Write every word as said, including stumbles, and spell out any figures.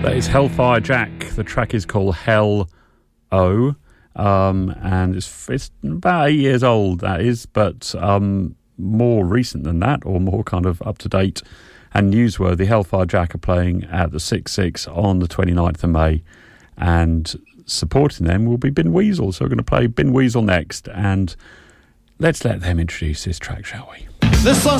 That is Hellfire Jack. The track is called Hell O, um, and it's, it's about eight years old, that is, but um, more recent than that, or more kind of up-to-date and newsworthy. Hellfire Jack are playing at the six six on the twenty-ninth of May, and supporting them will be Bin Weasel. So we're going to play Bin Weasel next, and let's let them introduce this track, shall we? This song